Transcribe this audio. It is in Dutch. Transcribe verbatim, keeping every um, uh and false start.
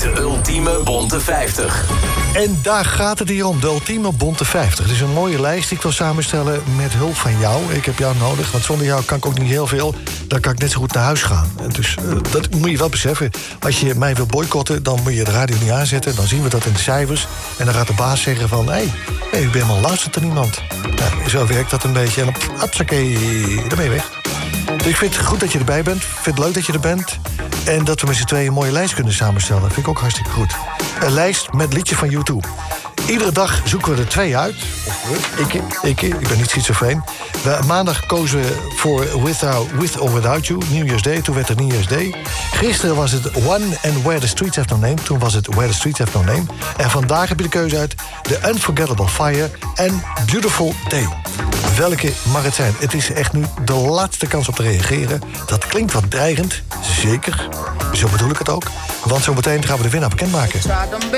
De ultieme bonte vijftig. En daar gaat het hier om, de ultieme bonte vijftig. Het is een mooie lijst die ik wil samenstellen met hulp van jou. Ik heb jou nodig, want zonder jou kan ik ook niet heel veel. Dan kan ik net zo goed naar huis gaan. Dus uh, dat moet je wel beseffen. Als je mij wil boycotten, dan moet je de radio niet aanzetten. Dan zien we dat in de cijfers. En dan gaat de baas zeggen van... hé, hey, hey, u bent maar luistert er niemand. Nou, zo werkt dat een beetje. En dan, hapsakee, dan ben je weg. Dus ik vind het goed dat je erbij bent. Ik vind het leuk dat je er bent. En dat we met z'n tweeën een mooie lijst kunnen samenstellen. Dat vind ik ook hartstikke goed. Een lijst met liedje van U twee. Iedere dag zoeken we er twee uit. Ik, ik, ik ben niet schizofreen. We, maandag kozen we voor Without, With or Without You, New Year's Day. Toen werd het New Year's Day. Gisteren was het One and Where the Streets Have No Name. Toen was het Where the Streets Have No Name. En vandaag heb je de keuze uit The Unforgettable Fire en Beautiful Day. Welke mag het zijn? Het is echt nu de laatste kans op te reageren. Dat klinkt wat dreigend, zeker. Zo bedoel ik het ook. Want zometeen gaan we de winnaar bekendmaken.